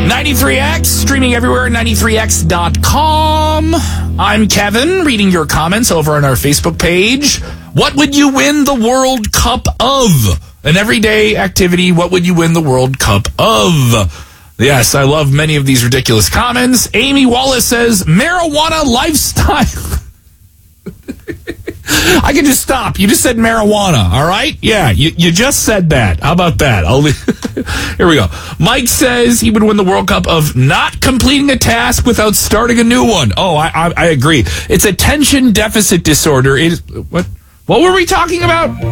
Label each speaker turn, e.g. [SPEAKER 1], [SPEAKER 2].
[SPEAKER 1] 93X, streaming everywhere at 93X.com. I'm Kevin, reading your comments over on our Facebook page. What would you win the World Cup of? An everyday activity, what would you win the World Cup of? Yes, I love many of these ridiculous comments. Amy Wallace says, marijuana lifestyle. I can just stop. You just said marijuana, all right? Yeah, you just said that. How about that? Here we go. Mike says he would win the World Cup of not completing a task without starting a new one. Oh, I agree. It's attention deficit disorder. What were we talking about?